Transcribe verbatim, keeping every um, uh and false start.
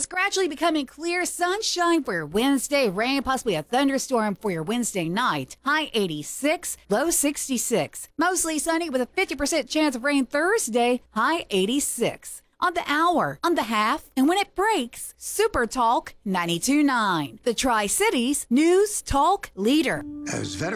Skies gradually becoming clear sunshine for your Wednesday. Rain, possibly a thunderstorm for your Wednesday night. High eighty-six, low sixty-six. Mostly sunny with a fifty percent chance of rain Thursday. High eighty-six. On the hour, on the half, and when it breaks, Super Talk ninety-two point nine. The Tri-Cities News Talk Leader. As veterans